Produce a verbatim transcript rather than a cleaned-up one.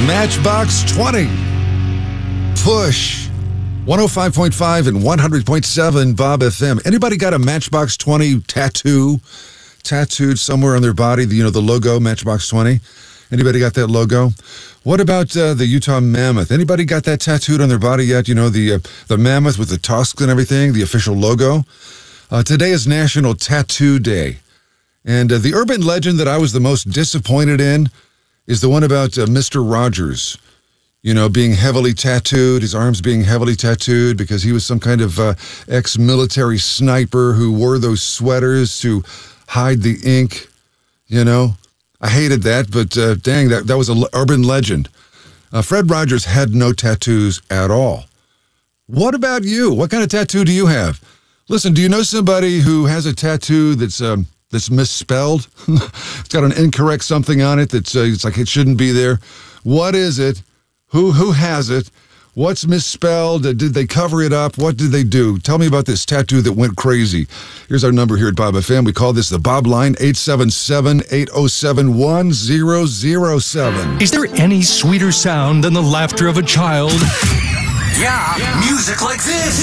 Matchbox twenty. Push. one oh five point five and one hundred point seven Bob F M. Anybody got a Matchbox twenty tattoo? Tattooed somewhere on their body, you know, the logo, Matchbox twenty? Anybody got that logo? What about uh, the Utah Mammoth? Anybody got that tattooed on their body yet? You know, the uh, the mammoth with the tusks and everything, the official logo? Uh, today is National Tattoo Day. And uh, the urban legend that I was the most disappointed in is the one about uh, Mister Rogers, you know, being heavily tattooed, his arms being heavily tattooed because he was some kind of uh, ex-military sniper who wore those sweaters to hide the ink, you know. I hated that, but uh, dang, that, that was an urban legend. Uh, Fred Rogers had no tattoos at all. What about you? What kind of tattoo do you have? Listen, do you know somebody who has a tattoo that's um, that's misspelled? It's got an incorrect something on it that's uh, it's like it shouldn't be there. What is it? Who who has it? What's misspelled? Uh, did they cover it up? What did they do? Tell me about this tattoo that went crazy. Here's our number here at Bob F M. We call this the Bob Line, eight seven seven, eight oh seven, one oh oh seven. Is there any sweeter sound than the laughter of a child? Yeah, music like this.